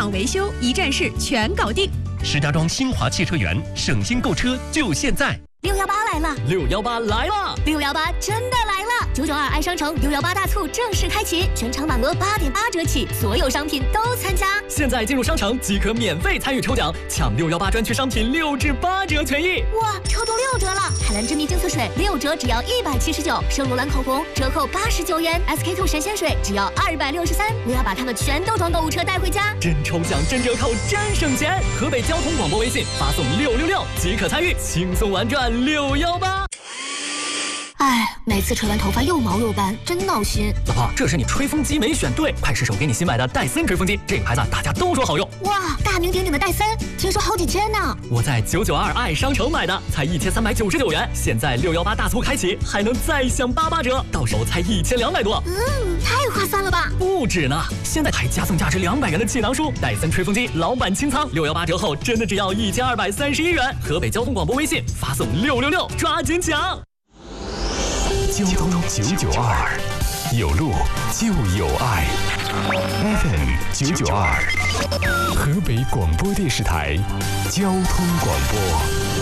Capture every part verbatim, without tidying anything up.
场维修，一站式全搞定。 石家庄新华汽车园，省心购车就现在。 六幺八来了， 六幺八来了， 六幺八真的来了！九九二爱商城六幺八大促正式开启，全场满额八点八折起，所有商品都参加。 现在进入商城即可免费参与抽奖，抢六幺八专区商品六至八折权益。 哇，抽中六折了！海蓝之谜净色水六折只要一百七十九，圣罗兰口红折扣八十九元 ，S K two 神仙水只要二百六十三。我要把它们全都装购物车带回家。 真抽奖，真折扣，真省钱！河北交通广播微信发送六六六即可参与，轻松玩转六幺八。 哎，每次吹完头发又毛又斑，真闹心。 老婆，这是你吹风机没选对，快试手给你新买的戴森吹风机，这个牌子大家都说好用。 哇，大名鼎鼎的戴森，听说好几千呢。 我在九九二爱商城买的，才一千三百九十九元，现在六幺八大促开启，还能再享八八折，到手才一千两百多。 嗯，太划算了吧？ 不止呢，现在还加赠价值两百元的气囊书，戴森吹风机老板清仓，六幺八折后真的只要一千二百三十一元。河北交通广播微信发送六六六，抓紧抢！ 交通九九二，有路就有爱。F M 九九二，河北广播电视台交通广播。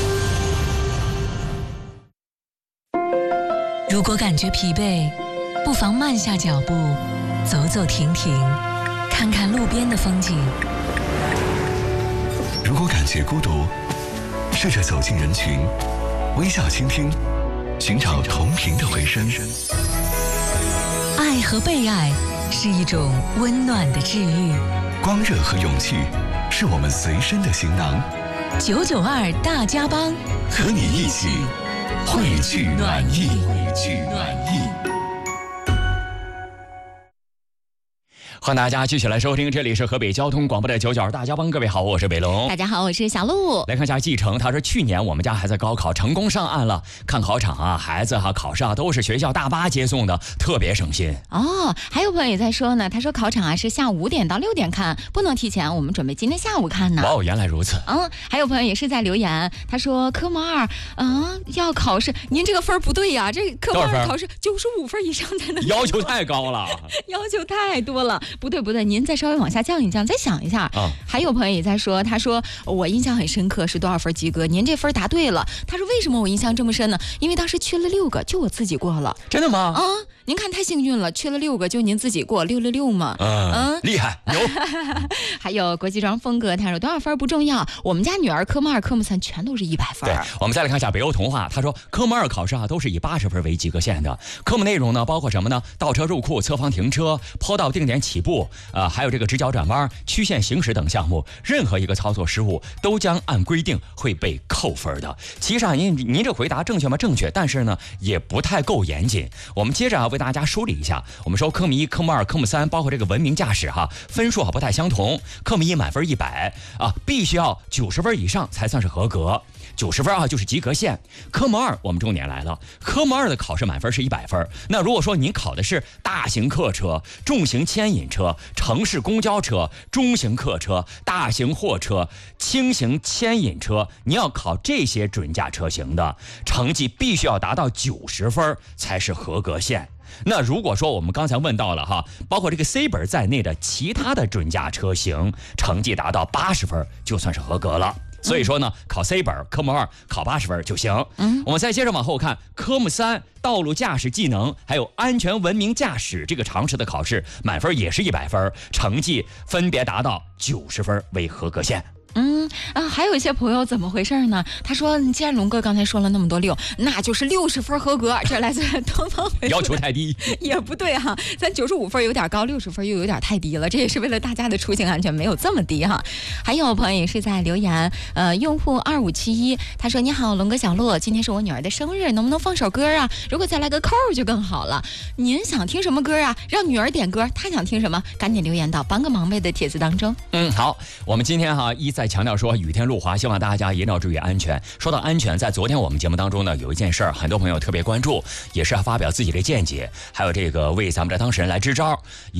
如果感觉疲惫，不妨慢下脚步，走走停停，看看路边的风景。 如果感觉孤独，试着走进人群，微笑倾听，寻找同频的回声。 爱和被爱是一种温暖的治愈， 光热和勇气是我们随身的行囊。 九九二大家帮， 和你一起汇聚暖意，汇聚暖意。 欢迎大家继续来收听，这里是河北交通广播的九九二大家帮，各位好，我是北龙。 大家好，我是小鹿。 来看一下继承，他说去年我们家孩子高考成功上岸了，看考场啊，孩子哈、啊、考试啊都是学校大巴接送的，特别省心。 哦，还有朋友也在说呢，他说考场啊是下午五点到六点看，不能提前，我们准备今天下午看呢。 哇哦，原来如此。 嗯，还有朋友也是在留言，他说科目二啊要考试，您这个分不对呀、啊，这科目二考试九十五分以上才能， 要求太高了， 要求太多了，不对不对，您再稍微往下降一降，再想一下。 啊， 还有朋友也在说，他说我印象很深刻是多少分及格，您这分答对了。他说为什么我印象这么深呢？因为当时缺了六个，就我自己过了。 真的吗？ 啊，您看太幸运了，缺了六个，就您自己过六六六嘛。 嗯，嗯厉害牛。 还有国际装风格，他说多少分不重要，我们家女儿科目二、科目三全都是一百分。 对，我们再来看一下北欧童话，他说科目二考试啊都是以八十分为及格线的，科目内容呢包括什么呢？倒车入库、侧方停车、坡道定点起步，呃，还有这个直角转弯、曲线行驶等项目，任何一个操作失误都将按规定会被扣分的。其实啊，您您这回答正确吗？正确，但是呢也不太够严谨。我们接着啊为大家梳理一下，我们说科目一、科目二、科目三，包括这个文明驾驶哈，分数啊不太相同。科目一满分一百啊，必须要九十分以上才算是合格。九十分啊，就是及格线。科目二，我们重点来了，科目二的考试满分是一百分。那如果说您考的是大型客车、重型牵引车、城市公交车、中型客车、大型货车、轻型牵引车，您要考这些准驾车型的，成绩必须要达到九十分才是合格线。那如果说我们刚才问到了哈，包括这个 C 本在内的其他的准驾车型，成绩达到八十分就算是合格了。所以说呢，考 C 本科目二考八十分就行。嗯，我们再接着往后看，科目三道路驾驶技能还有安全文明驾驶这个常识的考试，满分也是一百分，成绩分别达到九十分为合格线。 嗯啊，还有一些朋友怎么回事呢？他说，既然龙哥刚才说了那么多六，那就是六十分合格。这来自东方回要求太低也不对哈，咱九十五分有点高，六十分又有点太低了。这也是为了大家的出行安全，没有这么低哈。还有朋友也是在留言，呃，用户二五七一，他说：“你好，龙哥小洛，今天是我女儿的生日，能不能放首歌啊？如果再来个扣就更好了。您想听什么歌啊？让女儿点歌，她想听什么？赶紧留言到帮个忙呗的帖子当中。” 嗯，好，我们今天哈一再强调说雨天路滑，希望大家一定要注意安全。说到安全，在昨天我们节目当中呢，有一件事儿，很多朋友特别关注，也是发表自己的见解，还有这个为咱们的当事人来支招。